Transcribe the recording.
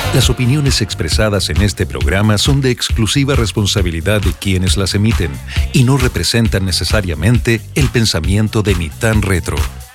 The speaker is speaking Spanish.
Las opiniones expresadas en este programa son de exclusiva responsabilidad de quienes las emiten y no representan necesariamente el pensamiento de Ni Tan Retro.